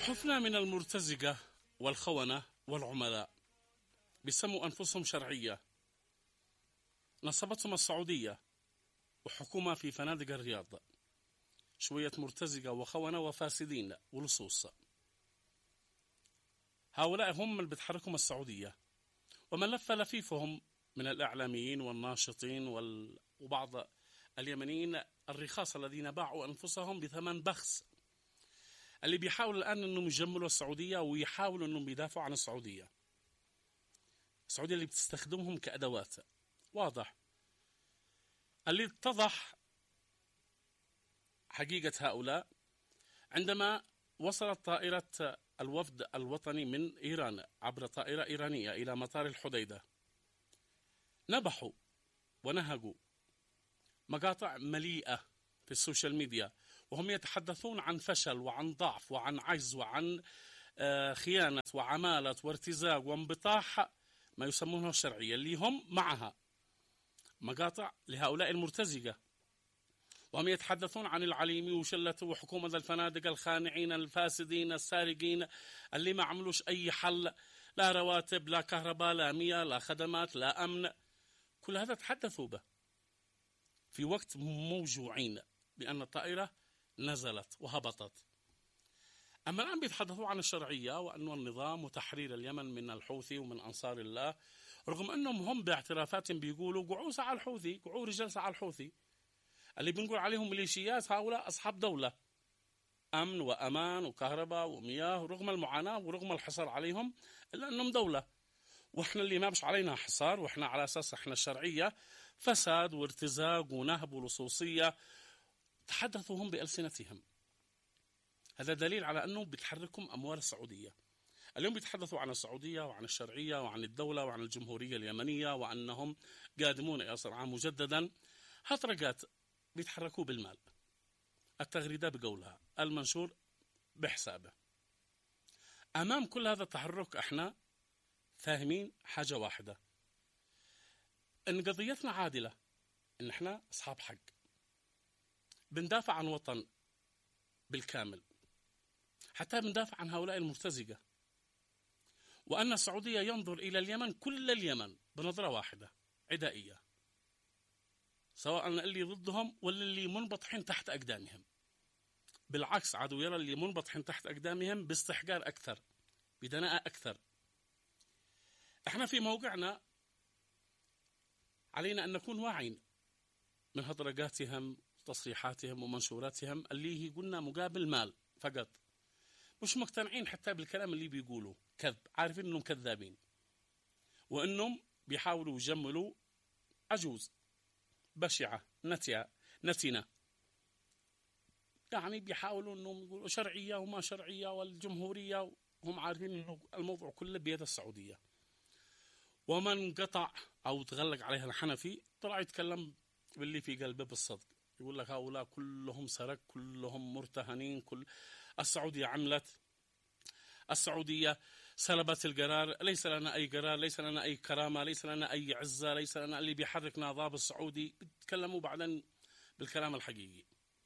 حفنا من المرتزقة والخونة والعملاء بيسموا أنفسهم شرعية، نصبتهم السعودية وحكومة في فنادق الرياض، شوية مرتزقة وخونة وفاسدين ولصوص. هؤلاء هم اللي بتحركهم السعودية، ومن لف لفيفهم من الإعلاميين والناشطين وبعض اليمنيين الرخاص الذين باعوا أنفسهم بثمن بخس، اللي بيحاولوا الآن أنهم يجملوا السعودية ويحاولوا أنهم يدافعوا عن السعودية اللي بتستخدمهم كأدوات. واضح اللي اتضح حقيقة هؤلاء عندما وصلت طائرة الوفد الوطني من إيران عبر طائرة إيرانية إلى مطار الحديدة. نبحوا ونهجوا مقاطع مليئة في السوشيال ميديا وهم يتحدثون عن فشل وعن ضعف وعن عجز وعن خيانة وعمالة وارتزاق وانبطاح ما يسمونه الشرعية، اللي هم معها مقاطع لهؤلاء المرتزقة، وهم يتحدثون عن العليمي وشلته وحكومة الفنادق الخانعين الفاسدين السارقين اللي ما عملوش أي حل، لا رواتب لا كهرباء لا مياه لا خدمات لا أمن. كل هذا تحدثوا به في وقت موجوعين بأن الطائرة نزلت وهبطت. أما الآن بيتحدثوا عن الشرعية وأنه النظام وتحرير اليمن من الحوثي ومن أنصار الله، رغم أنهم هم باعترافاتهم بيقولوا قعوا ساعة الحوثي، قعوا رجال ساعة الحوثي اللي بنقول عليهم ميليشيات. هؤلاء أصحاب دولة، أمن وأمان وكهرباء ومياه، رغم المعاناة ورغم الحصار عليهم إلا أنهم دولة. وإحنا اللي ما بش علينا حصار، وإحنا على أساس إحنا الشرعية فساد وارتزاق ونهب ولصوصية. تحدثوا هم بألسنتهم. هذا دليل على أنه بتحركهم أموال السعودية. اليوم بيتحدثوا عن السعودية وعن الشرعية وعن الدولة وعن الجمهورية اليمنية وأنهم قادمون إلى صراع مجددا. هطرقات بيتحركوا بالمال، التغريدة بقولها، المنشور بحسابه. أمام كل هذا التحرك احنا فاهمين حاجة واحدة، ان قضيتنا عادلة، ان احنا أصحاب حق، بندافع عن وطن بالكامل، حتى بندافع عن هؤلاء المرتزقة، وأن السعودية ينظر إلى اليمن كل اليمن بنظرة واحدة عدائية، سواء اللي ضدهم ولا اللي منبطحين تحت أقدامهم. بالعكس، عدو يرى اللي منبطحين تحت أقدامهم باستحقار أكثر، بدناءة أكثر. احنا في موقعنا علينا أن نكون واعين من هطرقاتهم وتصريحاتهم ومنشوراتهم اللي هي قلنا مقابل مال فقط، مش مقتنعين حتى بالكلام اللي بيقولوا، كذب، عارفين أنهم كذابين وأنهم بيحاولوا يجملوا عجوز بشعة نتنة، يعني بيحاولوا أنهم يقولوا شرعية وما شرعية والجمهورية، وهم عارفين أنه الموضوع كله بيد السعودية. ومن قطع أو تغلق عليها الحنفي طلع يتكلم باللي في قلبه بالصدق، يقول لك هؤلاء كلهم سرق، كلهم مرتهنين، كل السعودية عملت، السعودية سلبت القرار، ليس لنا أي قرار، ليس لنا أي كرامة، ليس لنا أي عزة، ليس لنا اللي بيحركنا ضاب السعودي. بيتكلموا بعدين بالكلام الحقيقي.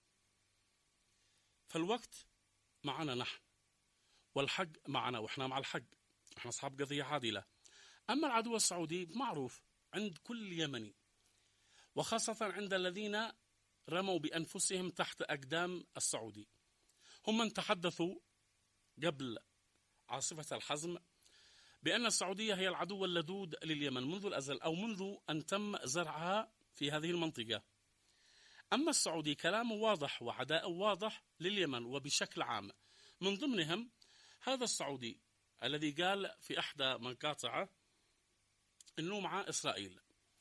فالوقت معنا نحن والحق معنا، وإحنا مع الحق، إحنا أصحاب قضية عادلة. أما العدو السعودي معروف عند كل يمني، وخاصة عند الذين رموا بأنفسهم تحت أقدام السعودي. هم من تحدثوا قبل عاصفة الحزم بأن السعودية هي العدو اللدود لليمن منذ الأزل، أو منذ أن تم زرعها في هذه المنطقة. أما السعودي كلامه واضح وعداءه واضح لليمن وبشكل عام، من ضمنهم هذا السعودي الذي قال في إحدى مقاطعه أنه مع إسرائيل،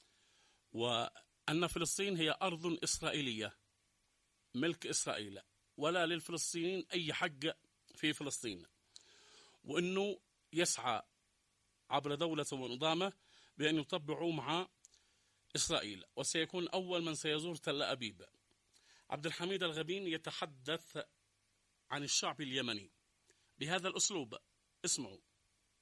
وأن فلسطين هي أرض إسرائيلية ملك إسرائيل، ولا للفلسطينيين أي حق في فلسطين، وأنه يسعى عبر دولة ونظامه بأن يطبعوا مع إسرائيل، وسيكون أول من سيزور تل أبيب. عبد الحميد الغبين يتحدث عن الشعب اليمني بهذا الأسلوب، اسمعوا.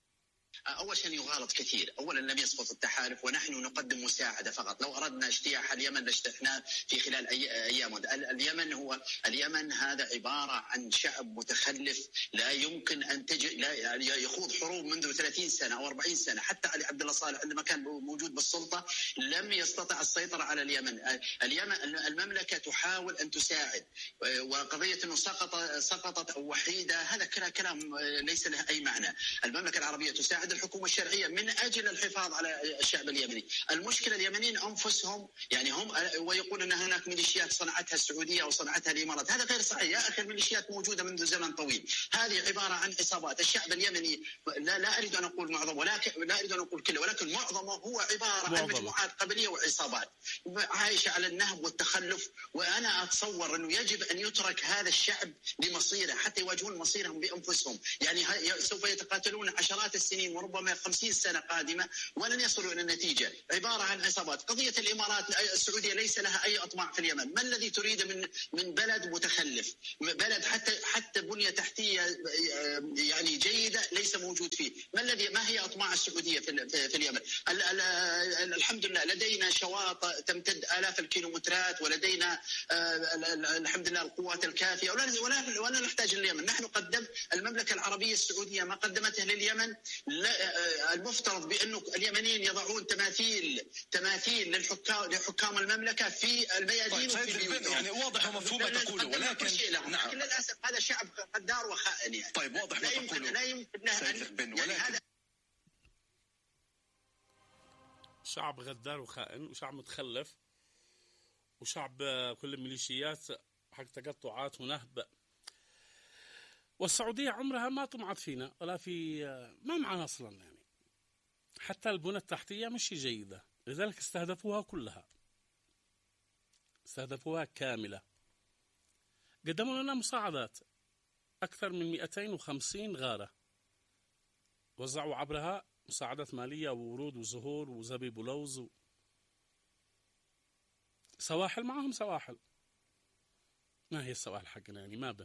أول شيء يغالط كثير. أولا لم يسقط التحالف ونحن نقدم مساعدة فقط. لو أردنا اجتياح اليمن لاجتحناه في خلال أيام. اليمن هذا عبارة عن شعب متخلف لا يمكن أن لا يخوض حروب منذ 30 سنة أو 40 سنة. حتى علي عبد الله صالح عندما كان موجود بالسلطة لم يستطع السيطرة على اليمن. المملكة تحاول أن تساعد، وقضية أنه سقطت أو وحيدة هذا كلام ليس له أي معنى. المملكة العربية تساعد الحكومة الشرعية من أجل الحفاظ على الشعب اليمني. المشكلة اليمنيين أنفسهم يعني هم ويقول أن هناك ميليشيات صنعتها السعودية أو صنعتها الإمارات. هذا غير صحيح يا أخي. الميليشيات موجودة منذ زمن طويل. هذه عبارة عن عصابات. الشعب اليمني لا أريد أن أقول معظم ولكن لا أريد أن أقول كله، ولكن معظمه هو عبارة عن مجموعات قبلية وعصابات عايشة على النهب والتخلف. وأنا أتصور أنه يجب أن يترك هذا الشعب لمصيره حتى يواجهون مصيرهم بأنفسهم. يعني سوف يتقاتلون عشرات السنين وربما 50 سنة قادمة ولن يصلوا إلى النتيجة. عبارة عن عصابات. قضية الإمارات السعودية ليس لها أي أطماع في اليمن. ما الذي تريد من بلد متخلف، بلد حتى بنية تحتية يعني جيدة ليس موجود فيه؟ ما هي أطماع السعودية في اليمن؟ الحمد لله لدينا شواطئ تمتد آلاف الكيلومترات، ولدينا الحمد لله القوات الكافية، ولا نحتاج لليمن. نحن المملكة العربية السعودية ما قدمته لليمن. المفترض بأنه اليمنيين يضعون تماثيل لحكام المملكة في الميادين وفي البيوت. يعني واضح ومفهوم ما تقوله، ولكن نعم. للأسف هذا شعب غدار وخائن يعني. طيب واضح ما تقوله. لا يمكن له هذا شعب غدار وخائن وشعب متخلف وشعب كل ميليشيات حق تقطعات ونهب. والسعودية عمرها ما طمعت فينا ولا في ما معنا أصلا يعني. حتى البنى التحتية مش جيدة، لذلك استهدفوها كلها، استهدفوها كاملة. قدموا لنا مساعدات أكثر من 250 غارة، وزعوا عبرها مساعدات مالية وورود وزهور وزبيب ولوز سواحل. معهم سواحل. ما هي السواحل حقنا يعني؟ ما به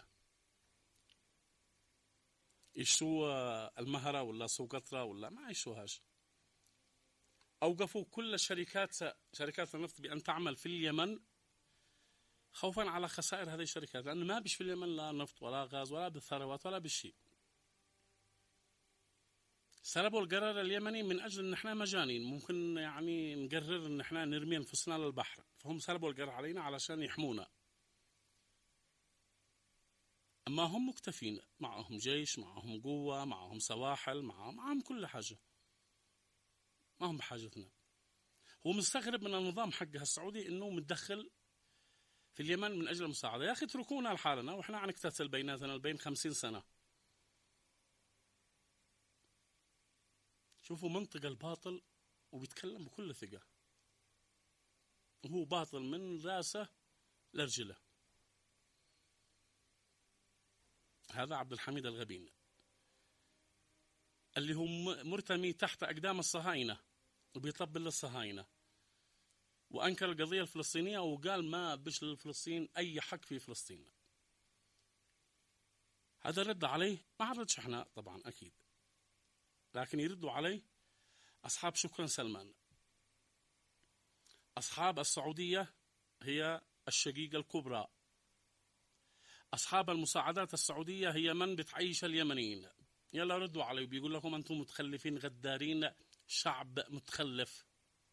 يشوا المهرة ولا سوقطرة ولا ما يشوهاش. أوقفوا كل شركات النفط بأن تعمل في اليمن خوفا على خسائر هذه الشركات، لأنه ما بيش في اليمن لا نفط ولا غاز ولا بالثروات ولا بالشيء. سلبوا القرار اليمني من أجل أن احنا مجانين ممكن يعني نقرر أن احنا نرمي أنفسنا للبحر، فهم سلبوا القرار علينا علشان يحمونا. أما هم مكتفين، معهم جيش، معهم قوة، معهم سواحل، معهم كل حاجة، ما هم بحاجتنا. هو مستغرب من النظام حقها السعودي إنه متدخل في اليمن من أجل المساعدة. يا أخي اتركونا لحالنا وإحنا عن نقتتل بيناتنا البين 50 سنة. شوفوا منطق الباطل وبيتكلم بكل ثقة، وهو باطل من راسه لرجله. هذا عبد الحميد الغبين اللي هو مرتمي تحت أقدام الصهاينة وبيطبل للصهاينة، وأنكر القضية الفلسطينية وقال ما بش للفلسطين أي حق في فلسطين. هذا رد عليه، ما ردش احنا طبعا أكيد، لكن يردوا عليه أصحاب شكرا سلمان. أصحاب السعودية هي الشقيقة الكبرى. أصحاب المساعدات السعودية هي من بتعيش اليمنيين. يلا ردوا عليه، بيقول لكم أنتم متخلفين غدارين، شعب متخلف.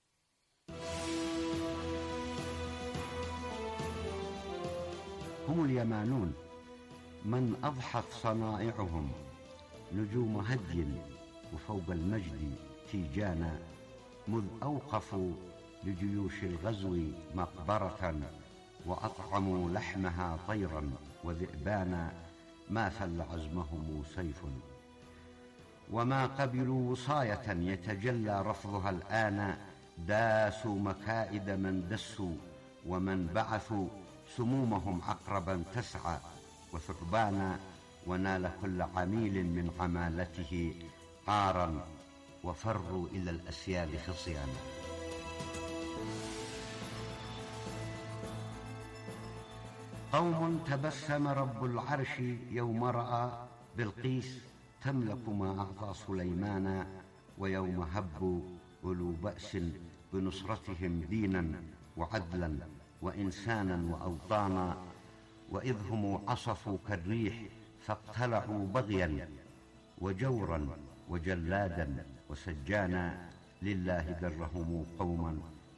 هم اليمانون من أضحت صنائعهم نجوم هدي وفوق المجد تيجانا، مذ أوقفوا لجيوش الغزو مقبرة وأطعموا لحمها طيرا وذئبانا، ما فل عزمهم سيف وما قبلوا وصاية يتجلى رفضها الآن، داسوا مكائد من دسوا ومن بعثوا سمومهم عقربا تسعى وثعبانا، ونال كل عميل من عمالته عارا وفروا إلى الأسياد خصيانا. قوم تبسم رب العرش يوم رأى بلقيس تملك ما أعطى سليمانا، ويوم هبوا أولو بأس بنصرتهم دينا وعدلا وإنسانا وأوطانا، وإذ هم عصفوا كالريح فاقتلعوا بغيا وجورا وجلادا وسجانا، لله درهم قوما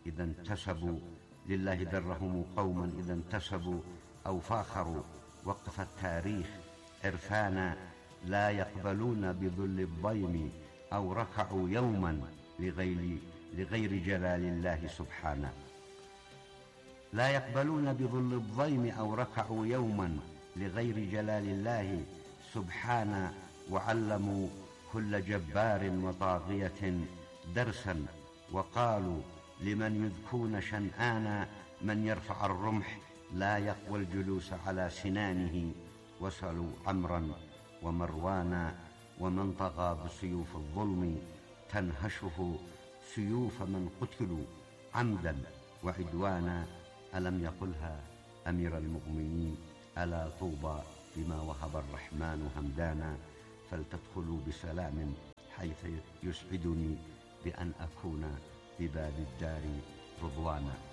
إذا انتسبوا أو فاخروا وقف التاريخ عرفانا، لا يقبلون بذل الضيم أو ركعوا يوما لغير جلال الله سبحانه. لا يقبلون بذل الضيم أو ركعوا يوما لغير جلال الله سبحانه، وعلموا كل جبار وطاغية درسا، وقالوا لمن يذكون شنآنا من يرفع الرمح لا يقوى الجلوس على سنانه، وسلوا عمرا ومروانا، ومن طغى بسيوف الظلم تنهشه سيوف من قتلوا عمدا وعدوانا. ألم يقلها أمير المؤمنين ألا طوبى بما وهب الرحمن همدانا، فلتدخلوا بسلام حيث يسعدني بأن أكون بباب الدار رضوانا.